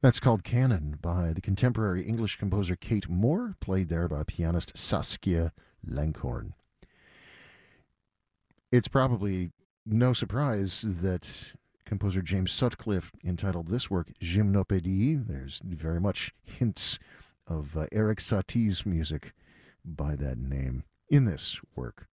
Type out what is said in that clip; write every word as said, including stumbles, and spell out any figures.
That's called Canon by the contemporary English composer Kate Moore, played there by pianist Saskia Langhorn. It's probably no surprise that composer James Sutcliffe entitled this work Gymnopédie. There's very much hints of uh, Eric Satie's music by that name in this work.